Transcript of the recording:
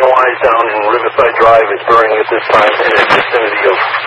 Wise down in Riverside Drive is burning at this time in the vicinity of